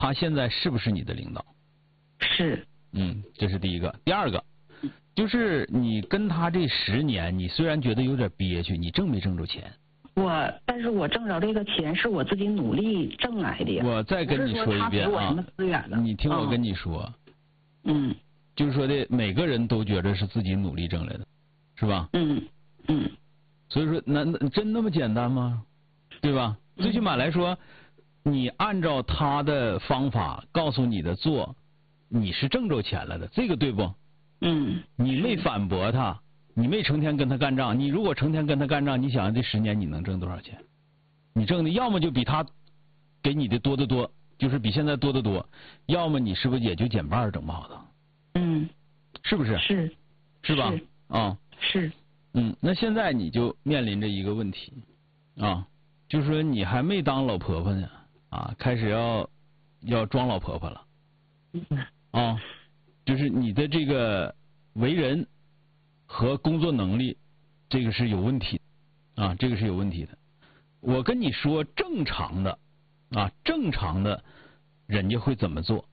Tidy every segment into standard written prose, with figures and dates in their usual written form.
他现在是不是你的领导？ 是。 这是第一个。第二个，就是你跟他这10年，你虽然觉得有点憋屈，你挣没挣着钱？ 但是我挣着这个钱是我自己努力挣来的呀。 我再跟你说一遍啊，你听我跟你说，就是说的每个人都觉得是自己努力挣来的，是吧？所以说，真那么简单吗？对吧？最起码来说，你按照他的方法告诉你的做，你是挣着钱了的，这个对不？你没反驳他，你没成天跟他干仗。你如果成天跟他干仗，你想想这10年你能挣多少钱？你挣的要么就比他给你的多得多，就是比现在多得多，要么你是不是也就减半整不好的？是不是？是吧？ 是。 那现在你就面临着一个问题啊，就是说你还没当老婆婆呢啊，开始要装老婆婆了啊，就是你的这个为人和工作能力，这个是有问题啊，这个是有问题的。我跟你说，正常的人家会怎么做？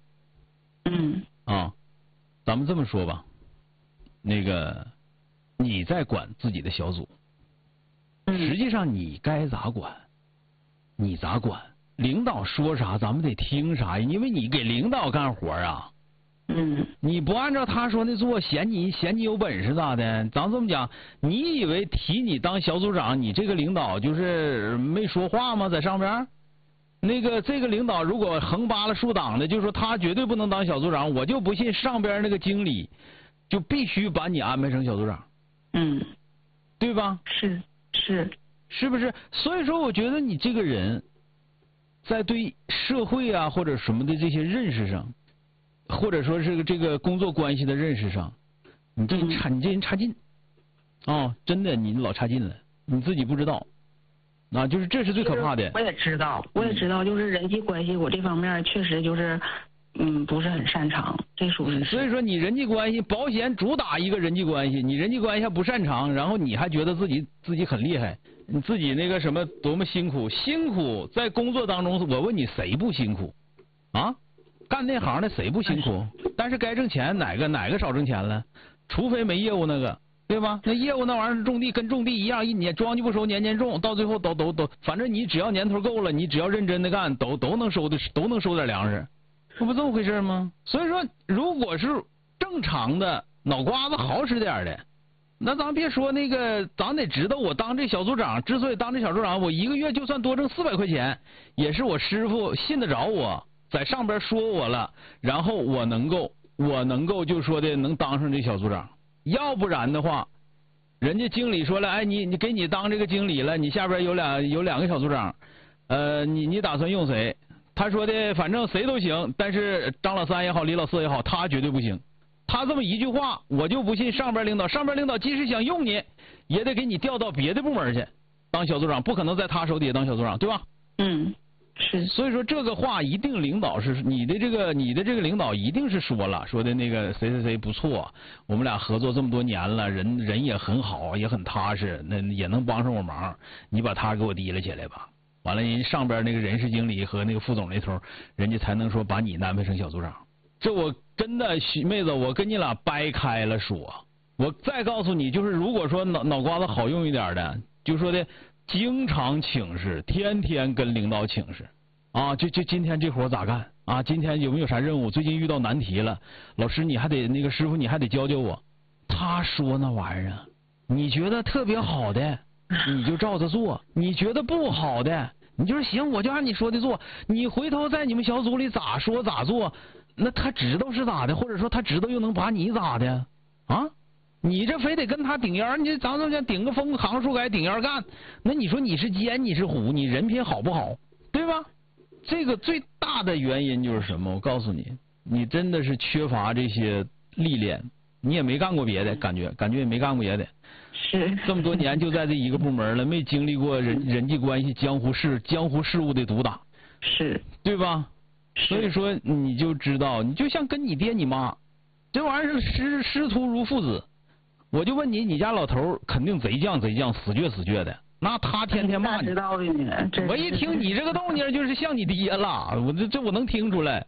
咱们这么说吧，那个你在管自己的小组，实际上你该咋管，你咋管？领导说啥，咱们得听啥，因为你给领导干活啊。你不按照他说的做，嫌你有本事咋的？咱这么讲，你以为提你当小组长，你这个领导就是没说话吗？在上边，这个领导如果横扒拉竖挡的，就说他绝对不能当小组长，我就不信上边那个经理就必须把你安排成小组长。对吧？是不是？所以说，我觉得你这个人在对社会啊或者什么的这些认识上，或者说是这个工作关系的认识上，你这人差劲真的你老差劲了，你自己不知道，就是这是最可怕的。 我也知道，就是人际关系，我这方面确实就是不是很擅长，这属实是。 所以说你人际关系，保险主打一个人际关系，你人际关系还不擅长，然后你还觉得自己很厉害，你自己那个什么多么辛苦在工作当中，我问你谁不辛苦啊？干那行的谁不辛苦？但是该挣钱哪个少挣钱了？除非没业务那个，对吧？那业务那玩意儿种地跟种地一样，一年庄稼不收年种，到最后都，反正你只要年头够了，你只要认真的干，都能收点粮食，不这么回事吗？所以说，如果是正常的脑瓜子好使点的，那咱别说那个，咱得知道我当这小组长，之所以当这小组长，我一个月就算多挣400块钱，也是我师傅信得着我。在上边说我了，然后我能够就说的能当上这小组长，要不然的话，人家经理说了，哎，你给你当这个经理了，你下边有两个小组长，你打算用谁？他说的反正谁都行，但是张老三也好，李老四也好，他绝对不行。他这么一句话，我就不信上边领导即使想用你，也得给你调到别的部门去当小组长，不可能在他手底下当小组长，对吧？ 是。 所以说这个话一定领导是你的这个领导一定是说的那个谁不错，我们俩合作这么多年了，人也很好，也很踏实，那也能帮上我忙，你把他给我提了起来吧。完了，人上边那个人事经理和那个副总那头，人家才能说把你安排成小组长。这我真的妹子，我跟你俩掰开了说，我再告诉你，就是如果说脑瓜子好用一点的，就说的经常请示，天天跟领导请示啊，就今天这活咋干啊？今天有没有啥任务？最近遇到难题了，老师你还得那个师傅你还得教教我。他说那玩意儿，你觉得特别好的，你就照着做；你觉得不好的，你就是行，我就按你说的做。你回头在你们小组里咋说咋做，那他知道是咋的，或者说他知道又能把你咋的啊？你这非得跟他顶烟，你咱们讲顶个风扛树杆顶烟干，那你说你是奸你是虎，你人品好不好，对吧？这个最大的原因就是什么？我告诉你，你真的是缺乏这些历练，你也没干过别的，感觉也没干过别的， 是这么多年就在这一个部门了，没经历过人际关系江湖事务的毒打， 是对吧？所以说你就知道，你就像跟你爹你妈，这玩意儿是师徒如父子。我就问你，你家老头肯定贼犟，死倔的， 那他天天骂你。 知道的呢。 我一听你这个动静，就是像你爹了，我能听出来。